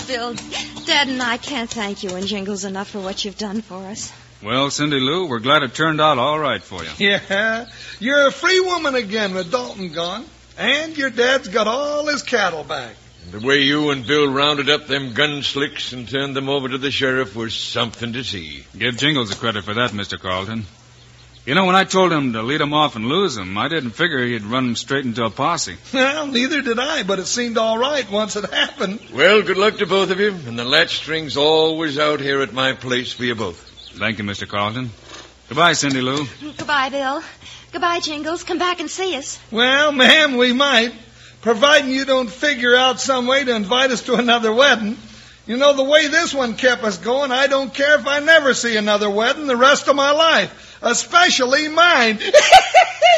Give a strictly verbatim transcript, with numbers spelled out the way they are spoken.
Bill. Dad and I can't thank you and Jingles enough for what you've done for us. Well, Cindy Lou, we're glad it turned out all right for you. Yeah, you're a free woman again with Dalton gone. And your dad's got all his cattle back. The way you and Bill rounded up them gun slicks and turned them over to the sheriff was something to see. Give Jingles the credit for that, Mister Carlton. You know, when I told him to lead him off and lose him, I didn't figure he'd run him straight into a posse. Well, neither did I, but it seemed all right once it happened. Well, good luck to both of you, and the latch string's always out here at my place for you both. Thank you, Mister Carlton. Goodbye, Cindy Lou. Goodbye, Bill. Goodbye, Jingles. Come back and see us. Well, ma'am, we might, providing you don't figure out some way to invite us to another wedding. You know, the way this one kept us going, I don't care if I never see another wedding the rest of my life, especially mine.